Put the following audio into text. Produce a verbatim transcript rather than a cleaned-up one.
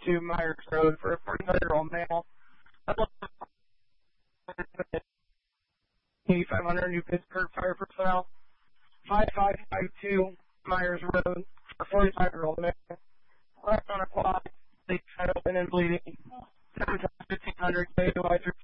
two Myers Road for a forty-five-year-old male. eighty-five hundred New Pittsburgh Fire Personnel. five five five two Myers Road for a forty-five-year-old male. Left on a quad, leak open and bleeding. seven times fifteen hundred K Y through